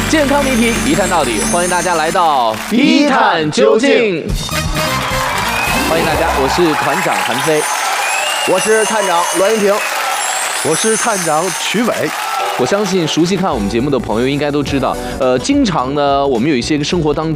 健康谜题一探到底，欢迎大家来到一探究竟。欢迎大家，我是团长韩飞， 我是探长栾云平， 我是探长曲伟。 我相信熟悉看我们节目的朋友应该都知道，经常呢，我们有一些生活当